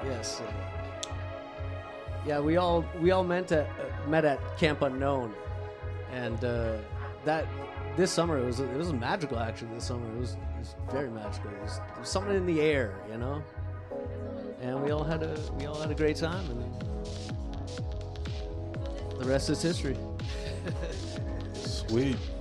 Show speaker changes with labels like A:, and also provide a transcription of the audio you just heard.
A: Yes. Yeah, we all met at Camp Unknown, and this summer it was magical. Actually, this summer it was very magical. It was something in the air, you know. And we all had a great time, and the rest is history.
B: Sweet.